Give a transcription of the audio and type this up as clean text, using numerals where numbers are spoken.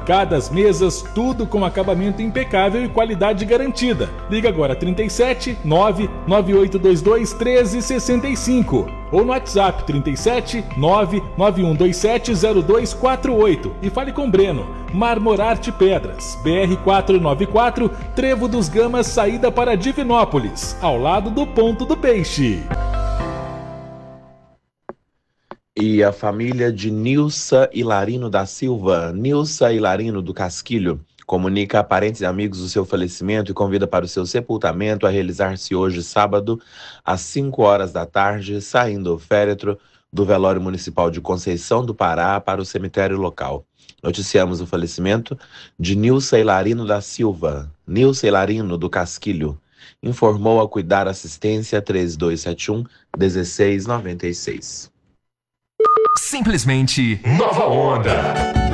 bancadas, mesas, tudo com acabamento impecável e qualidade garantida. Liga agora 37 99822 1365 ou no WhatsApp 37 99127 0248 e fale com Breno. Marmorarte Pedras, BR 494, Trevo dos Gamas, saída para Divinópolis, ao lado do Ponto do Peixe. E a família de Nilsa Hilarino da Silva, Nilsa Hilarino do Casquilho, comunica a parentes e amigos o seu falecimento e convida para o seu sepultamento a realizar-se hoje, sábado, às 5 horas da tarde, saindo o féretro do velório municipal de Conceição do Pará para o cemitério local. Noticiamos o falecimento de Nilsa Hilarino da Silva, Nilsa Hilarino do Casquilho. Informou a Cuidar Assistência 3271-1696. Simplesmente nova onda.